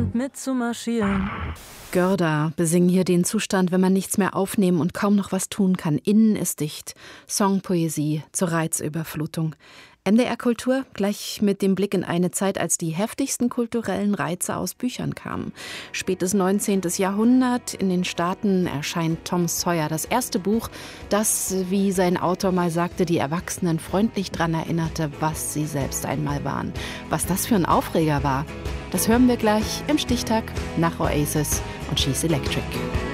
mitzumarschieren. Görda besingen hier den Zustand, wenn man nichts mehr aufnehmen und kaum noch was tun kann. Innen ist dicht. Songpoesie zur Reizüberflutung. MDR Kultur gleich mit dem Blick in eine Zeit, als die heftigsten kulturellen Reize aus Büchern kamen. Spätes 19. Jahrhundert, in den Staaten erscheint Tom Sawyer, das erste Buch, das, wie sein Autor mal sagte, die Erwachsenen freundlich daran erinnerte, was sie selbst einmal waren. Was das für ein Aufreger war, das hören wir gleich im Stichtag nach Oasis und She's Electric.